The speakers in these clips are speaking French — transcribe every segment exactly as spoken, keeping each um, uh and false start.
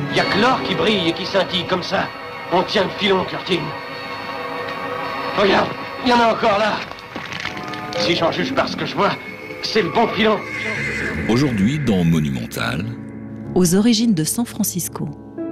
Il n'y a que l'or qui brille et qui scintille comme ça. On tient le filon, Curtin. Regarde, il y en a encore là. Si j'en juge par ce que je vois, c'est le bon filon. Aujourd'hui, dans Monumental, aux origines de San Francisco.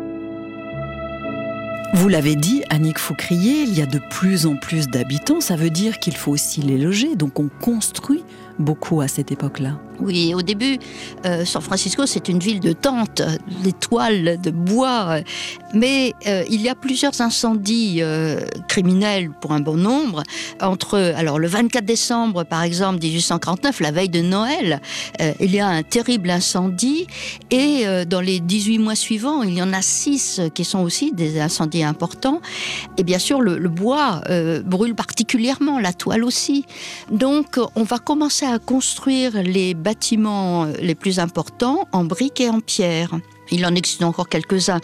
Vous l'avez dit, Annick Faucrier, il y a de plus en plus d'habitants, ça veut dire qu'il faut aussi les loger, donc on construit beaucoup à cette époque-là. Oui, au début, euh, San Francisco, c'est une ville de tentes, des toiles de bois. Mais euh, il y a plusieurs incendies euh, criminels pour un bon nombre. Entre, alors le vingt-quatre décembre, par exemple, dix-huit cent quarante-neuf, la veille de Noël, euh, il y a un terrible incendie. Et euh, dans les dix-huit mois suivants, il y en a six qui sont aussi des incendies importants. Et bien sûr, le, le bois euh, brûle particulièrement, la toile aussi. Donc, on va commencer à construire les bâtiments les plus importants en briques et en pierre. Il en existe encore quelques-uns.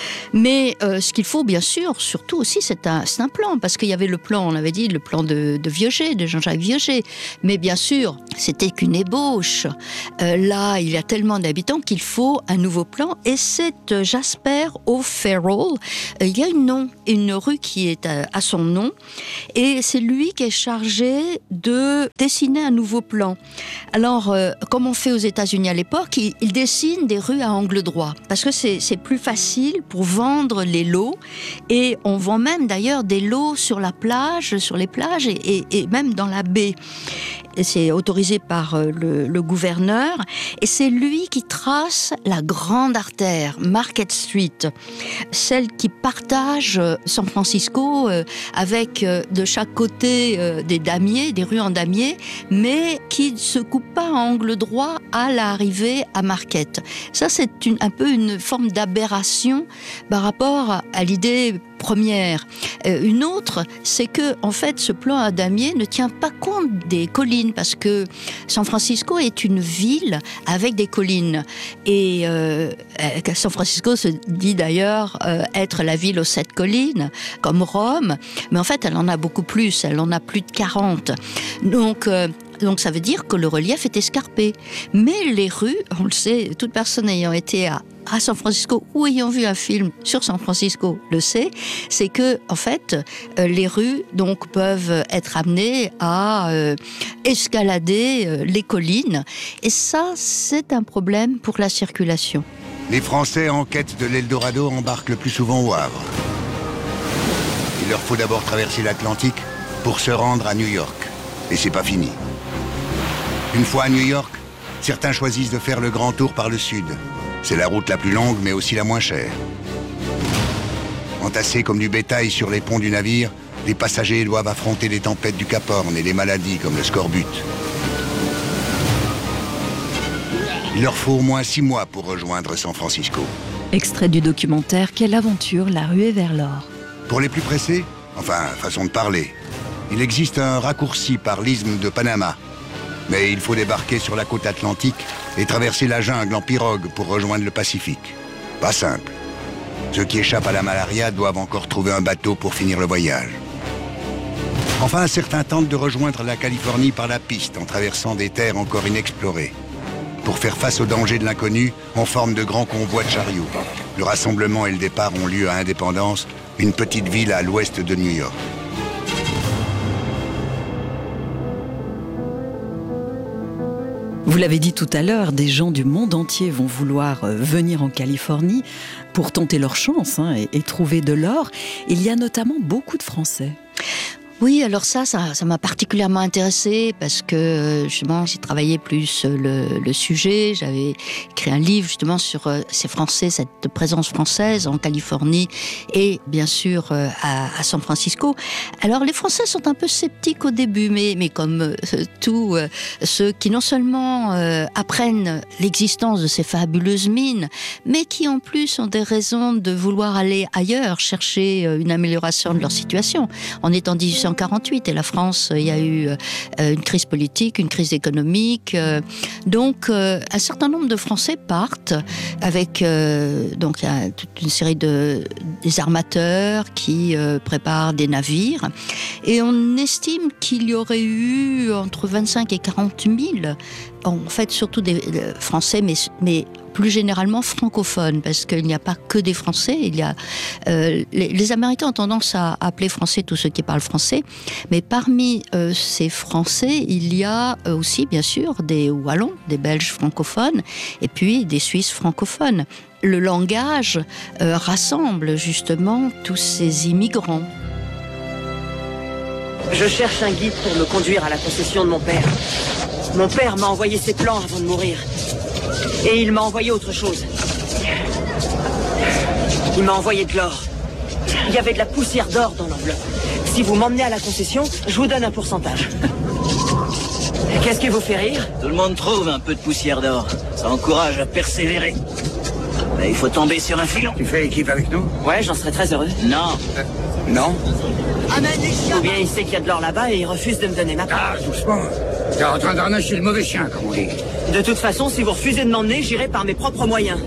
Mais euh, ce qu'il faut, bien sûr, surtout aussi, c'est un, c'est un plan. Parce qu'il y avait le plan, on avait dit, le plan de, de Viogé, de Jean-Jacques Viogé. Mais bien sûr, c'était qu'une ébauche. Euh, là, il y a tellement d'habitants qu'il faut un nouveau plan. Et c'est Jasper O'Farrell. Euh, il y a une, nom, une rue qui est à, à son nom. Et c'est lui qui est chargé de dessiner un nouveau plan. Alors, euh, comme on fait aux États-Unis à l'époque, il, il dessine des rues à angle droit. Parce que c'est, c'est plus facile pour vendre les lots. Et on vend même d'ailleurs des lots sur la plage, sur les plages et, et, et même dans la baie. Et c'est autorisé par le, le gouverneur. Et c'est lui qui trace la grande artère, Market Street, celle qui partage San Francisco avec de chaque côté des damiers, des rues en damier, mais qui ne se coupe pas à angle droit à l'arrivée à Market. Ça, c'est une, un peu une forme d'aberration par rapport à l'idée première. Euh, une autre, c'est que en fait, ce plan à damier ne tient pas compte des collines, parce que San Francisco est une ville avec des collines. Et euh, San Francisco se dit d'ailleurs euh, être la ville aux sept collines, comme Rome, mais en fait, elle en a beaucoup plus, elle en a plus de quarante. Donc, euh, Donc ça veut dire que le relief est escarpé. Mais les rues, on le sait, toute personne ayant été à, à San Francisco ou ayant vu un film sur San Francisco le sait, c'est que en fait euh, les rues donc peuvent être amenées à euh, escalader euh, les collines. Et ça, c'est un problème pour la circulation. Les Français en quête de l'Eldorado embarquent le plus souvent au Havre. Il leur faut d'abord traverser l'Atlantique pour se rendre à New York. Et c'est pas fini. Une fois à New York, certains choisissent de faire le grand tour par le sud. C'est la route la plus longue, mais aussi la moins chère. Entassés comme du bétail sur les ponts du navire, les passagers doivent affronter les tempêtes du Cap Horn et les maladies comme le scorbut. Il leur faut au moins six mois pour rejoindre San Francisco. Extrait du documentaire « Quelle aventure, la ruée vers l'or ». Pour les plus pressés, enfin, façon de parler, il existe un raccourci par l'isthme de Panama. Mais il faut débarquer sur la côte atlantique et traverser la jungle en pirogue pour rejoindre le Pacifique. Pas simple. Ceux qui échappent à la malaria doivent encore trouver un bateau pour finir le voyage. Enfin, certains tentent de rejoindre la Californie par la piste en traversant des terres encore inexplorées. Pour faire face aux dangers de l'inconnu, on forme de grands convois de chariots. Le rassemblement et le départ ont lieu à Indépendance, une petite ville à l'ouest de New York. Vous l'avez dit tout à l'heure, des gens du monde entier vont vouloir venir en Californie pour tenter leur chance hein, et, et trouver de l'or. Il y a notamment beaucoup de Français. Oui, alors ça, ça, ça m'a particulièrement intéressée parce que justement, j'ai travaillé plus le, le sujet. J'avais écrit un livre justement sur euh, ces Français, cette présence française en Californie et bien sûr euh, à, à San Francisco. Alors les Français sont un peu sceptiques au début, mais, mais comme euh, tous euh, ceux qui non seulement euh, apprennent l'existence de ces fabuleuses mines, mais qui en plus ont des raisons de vouloir aller ailleurs, chercher euh, une amélioration de leur situation. On est en dix-huit cent quarante-huit et la France, il y a eu euh, une crise politique, une crise économique. Euh, donc, euh, un certain nombre de Français partent avec euh, donc il y a toute une série de des armateurs qui euh, préparent des navires et on estime qu'il y aurait eu entre vingt-cinq et quarante mille, en fait surtout des Français, mais mais plus généralement francophones, parce qu'il n'y a pas que des Français. Il y a, euh, les, les Américains ont tendance à appeler Français tous ceux qui parlent français, mais parmi euh, ces Français, il y a aussi, bien sûr, des Wallons, des Belges francophones, et puis des Suisses francophones. Le langage euh, rassemble justement tous ces immigrants. Je cherche un guide pour me conduire à la concession de mon père. Mon père m'a envoyé ses plans avant de mourir. Et il m'a envoyé autre chose. Il m'a envoyé de l'or. Il y avait de la poussière d'or dans l'enveloppe. Si vous m'emmenez à la concession, je vous donne un pourcentage. Qu'est-ce qui vous fait rire? Tout le monde trouve un peu de poussière d'or. Ça encourage à persévérer. Mais il faut tomber sur un filon. Tu fais équipe avec nous? Ouais, j'en serais très heureux. Non. Euh, non? Ou bien il sait qu'il y a de l'or là-bas et il refuse de me donner ma part. Ah, doucement. T'es en train d'arnacher le mauvais chien, comme on dit. De toute façon, si vous refusez de m'emmener, j'irai par mes propres moyens.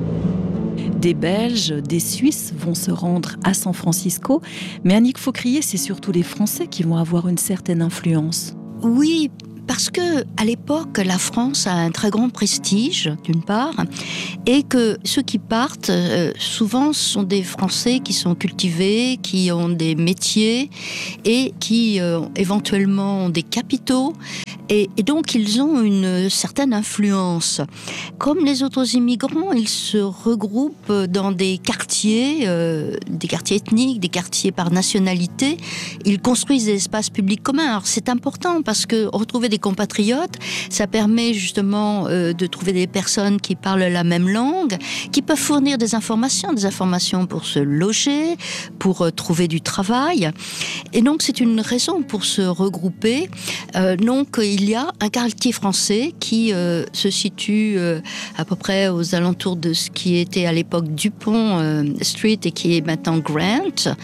Des Belges, des Suisses vont se rendre à San Francisco, mais Annick Faucrier, c'est surtout les Français qui vont avoir une certaine influence. Oui, parce que à l'époque, la France a un très grand prestige, d'une part, et que ceux qui partent, euh, souvent, sont des Français qui sont cultivés, qui ont des métiers et qui, euh, éventuellement, ont des capitaux. Et, et donc, ils ont une certaine influence. Comme les autres immigrants, ils se regroupent dans des quartiers, euh, des quartiers ethniques, des quartiers par nationalité. Ils construisent des espaces publics communs. Alors, c'est important parce que retrouver des compatriotes, ça permet justement euh, de trouver des personnes qui parlent la même langue, qui peuvent fournir des informations, des informations pour se loger, pour euh, trouver du travail. Et donc, c'est une raison pour se regrouper. Euh, donc, il y a un quartier français qui euh, se situe euh, à peu près aux alentours de ce qui était à l'époque Dupont euh, Street et qui est maintenant Grant,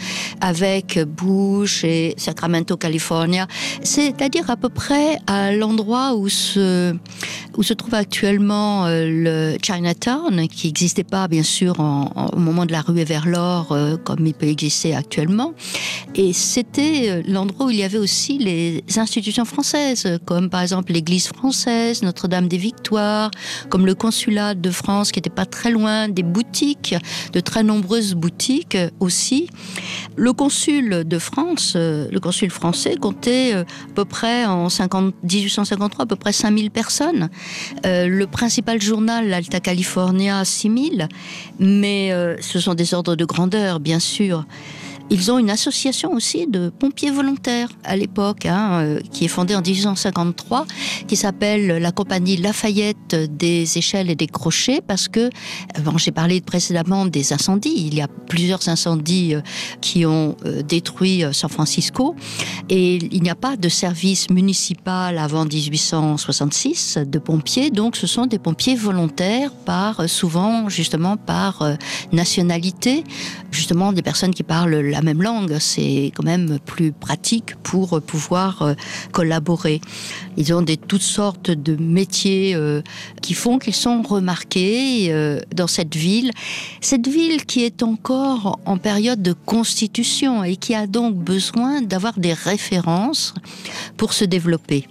avec Bush et Sacramento, California. C'est-à-dire à peu près à l'endroit où se, où se trouve actuellement euh, le Chinatown, qui n'existait pas bien sûr en, en, au moment de la ruée vers l'or euh, comme il peut exister actuellement. Et c'était l'endroit où il y avait aussi les institutions françaises, comme par exemple l'église française, Notre-Dame des Victoires, comme le consulat de France qui n'était pas très loin, des boutiques, de très nombreuses boutiques aussi. Le consul de France, le consul français, comptait à peu près en dix-huit cent cinquante-trois à peu près cinq mille personnes. Euh, le principal journal, l'Alta California, six mille, mais euh, ce sont des ordres de grandeur, bien sûr. Ils ont une association aussi de pompiers volontaires à l'époque, hein, euh, qui est fondée en dix-huit cent cinquante-trois, qui s'appelle la compagnie Lafayette des échelles et des crochets, parce que, bon, j'ai parlé précédemment des incendies. Il y a plusieurs incendies euh, qui ont euh, détruit euh, San Francisco, et il n'y a pas de service municipal avant dix-huit cent soixante-six de pompiers, donc ce sont des pompiers volontaires, par souvent justement par euh, nationalité, justement des personnes qui parlent la même langue, c'est quand même plus pratique pour pouvoir euh, collaborer. Ils ont des, toutes sortes de métiers euh, qui font qu'ils sont remarqués euh, dans cette ville. Cette ville qui est encore en période de constitution et qui a donc besoin d'avoir des références pour se développer.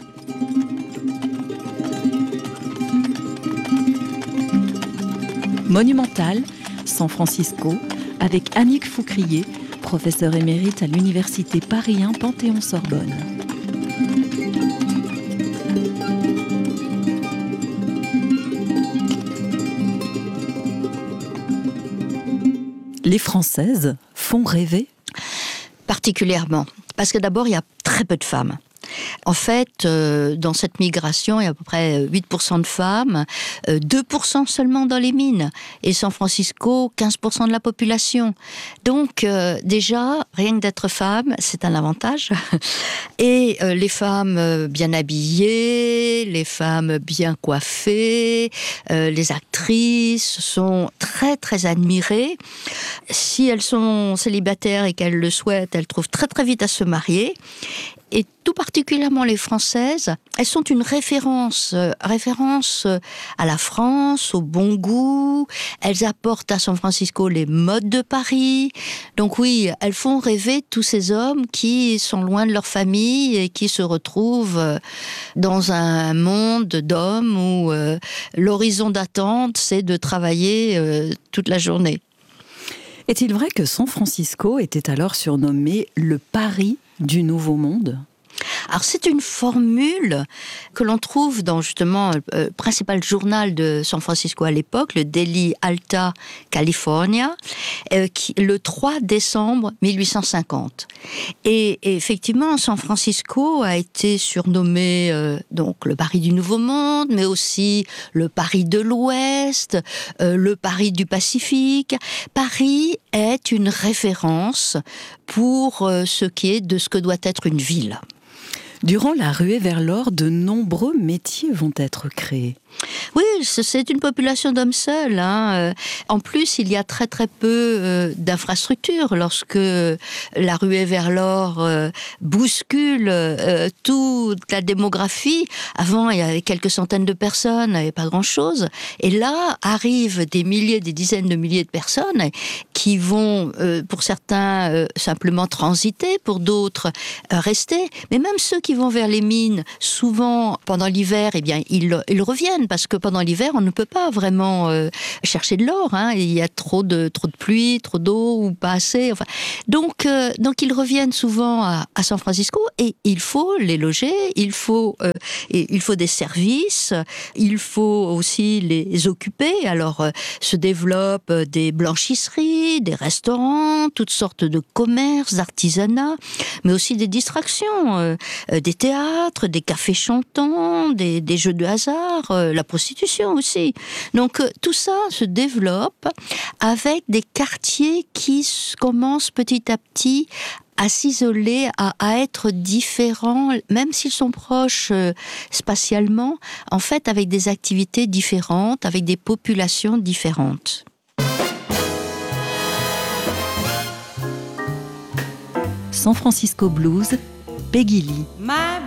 Monumental, San Francisco, avec Annick Faucrier, professeure émérite à l'université Paris un Panthéon-Sorbonne. Les Françaises font rêver ? Particulièrement, parce que d'abord, il y a très peu de femmes. En fait, euh, dans cette migration, il y a à peu près huit pour cent de femmes, euh, deux pour cent seulement dans les mines, et San Francisco, quinze pour cent de la population. Donc, euh, déjà, rien que d'être femme, c'est un avantage. Et euh, les femmes euh, bien habillées, les femmes bien coiffées, euh, les actrices sont très, très admirées. Si elles sont célibataires et qu'elles le souhaitent, elles trouvent très, très vite à se marier. Et tout particulièrement particulièrement les Françaises, elles sont une référence, euh, référence à la France, au bon goût. Elles apportent à San Francisco les modes de Paris. Donc oui, elles font rêver tous ces hommes qui sont loin de leur famille et qui se retrouvent dans un monde d'hommes où euh, l'horizon d'attente, c'est de travailler euh, toute la journée. Est-il vrai que San Francisco était alors surnommé le Paris du Nouveau Monde ? Alors c'est une formule que l'on trouve dans justement le principal journal de San Francisco à l'époque, le Daily Alta California, euh, qui, le trois décembre mille huit cent cinquante. Et, et effectivement, San Francisco a été surnommé euh, donc le Paris du Nouveau Monde, mais aussi le Paris de l'Ouest, euh, le Paris du Pacifique. Paris est une référence pour euh, ce qui est de ce que doit être une ville. Durant la ruée vers l'or, de nombreux métiers vont être créés. Oui, c'est une population d'hommes seuls. Hein. En plus, il y a très très peu euh, d'infrastructures. Lorsque la ruée vers l'or euh, bouscule euh, toute la démographie, avant il y avait quelques centaines de personnes, il n'y avait pas grand-chose. Et là, arrivent des milliers, des dizaines de milliers de personnes qui vont, euh, pour certains, euh, simplement transiter, pour d'autres, euh, rester. Mais même ceux qui vont vers les mines, souvent, pendant l'hiver, eh bien, ils, ils reviennent. Parce que pendant l'hiver, on ne peut pas vraiment euh, chercher de l'or. Hein. Il y a trop de, trop de pluie, trop d'eau ou pas assez. Enfin, donc, euh, donc, ils reviennent souvent à, à San Francisco et il faut les loger, il faut, euh, et il faut des services, il faut aussi les occuper. Alors, euh, se développent des blanchisseries, des restaurants, toutes sortes de commerces, d'artisanat, mais aussi des distractions, euh, des théâtres, des cafés chantants, des, des jeux de hasard, euh, la prostitution aussi. Donc euh, tout ça se développe avec des quartiers qui commencent petit à petit à s'isoler, à, à être différents, même s'ils sont proches euh, spatialement, en fait avec des activités différentes, avec des populations différentes. San Francisco Blues, Peggy Lee.